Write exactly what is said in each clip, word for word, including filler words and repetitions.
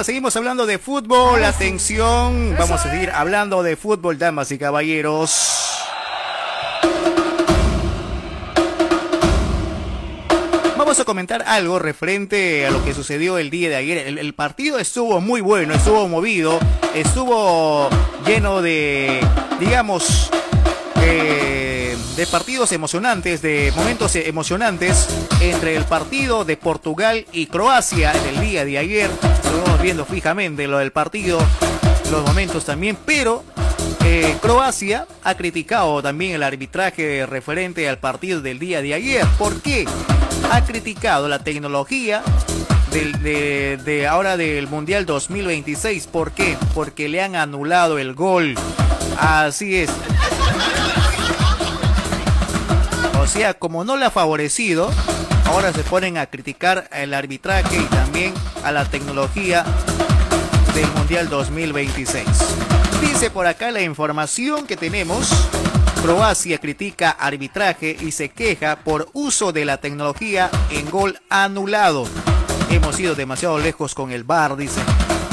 Bueno, seguimos hablando de fútbol. Atención, vamos a seguir hablando de fútbol, damas y caballeros. Vamos a comentar algo referente a lo que sucedió el día de ayer. El, el partido estuvo muy bueno, estuvo movido, estuvo lleno de, digamos, eh, de partidos emocionantes, de momentos emocionantes entre el partido de Portugal y Croacia en el día de ayer. Estuvimos viendo fijamente lo del partido, los momentos también, pero eh, Croacia ha criticado también el arbitraje referente al partido del día de ayer. ¿Por qué? Ha criticado la tecnología del, de, de ahora del Mundial dos mil veintiséis. ¿Por qué? Porque le han anulado el gol. Así es. O sea, como no le ha favorecido, ahora se ponen a criticar el arbitraje y también a la tecnología del Mundial dos mil veintiséis. Dice por acá la información que tenemos. Croacia critica arbitraje y se queja por uso de la tecnología en gol anulado. Hemos ido demasiado lejos con el V A R, dice.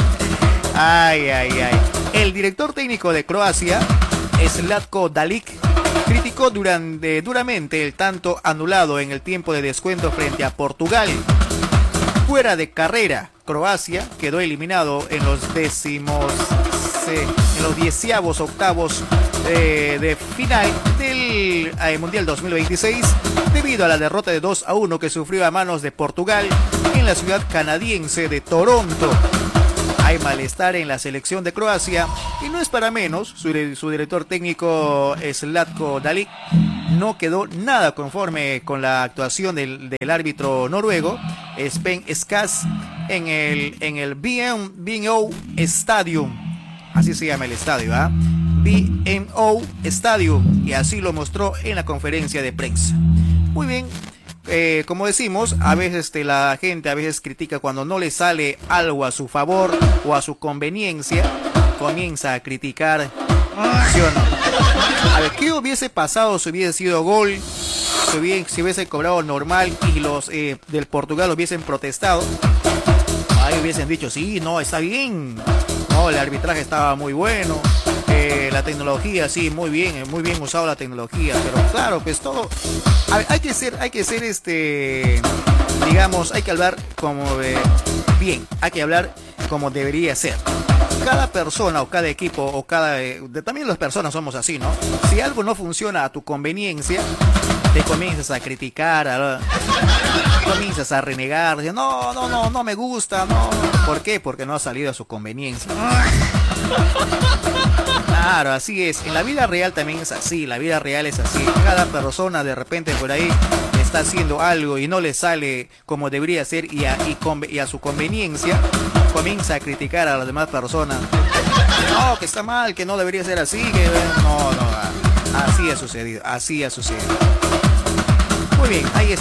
Ay, ay, ay. El director técnico de Croacia, Zlatko Dalic, criticó durante, duramente el tanto anulado en el tiempo de descuento frente a Portugal. Fuera de carrera, Croacia quedó eliminado en los décimos, en los dieciavos octavos de, de final del eh, Mundial dos mil veintiséis debido a la derrota de dos a uno que sufrió a manos de Portugal en la ciudad canadiense de Toronto. Hay malestar en la selección de Croacia y no es para menos. Su, su director técnico Zlatko Dalic no quedó nada conforme con la actuación del, del árbitro noruego Sven Skas en el, en el B M O Stadium. Así se llama el estadio, ¿ah? ¿eh? B M O Stadium, y así lo mostró en la conferencia de prensa. Muy bien. Eh, como decimos, a veces este, la gente a veces critica cuando no le sale algo a su favor o a su conveniencia, comienza a criticar. ¿Sí o no? A ver, ¿qué hubiese pasado si hubiese sido gol? Si hubiese, si hubiese cobrado normal y los eh, del Portugal hubiesen protestado. Ahí hubiesen dicho, sí, no, está bien. No, el arbitraje estaba muy bueno. Eh, la tecnología, sí, muy bien, muy bien usado la tecnología, pero claro, pues todo, a ver, hay que ser, hay que ser este, digamos, hay que hablar como eh, bien, hay que hablar como debería ser. Cada persona o cada equipo o cada, eh, de, también las personas somos así, ¿no? Si algo no funciona a tu conveniencia, te comienzas a criticar, a, comienzas a renegar, decir, no, no, no, no me gusta, no. ¿Por qué? Porque no ha salido a su conveniencia. Claro, así es. En la vida real también es así. La vida real es así. Cada persona de repente por ahí está haciendo algo y no le sale como debería ser y a, y con, y a su conveniencia, comienza a criticar a las demás personas. No, que está mal, que no debería ser así. Que no, no. Así ha sucedido. Así ha sucedido. Muy bien, ahí está.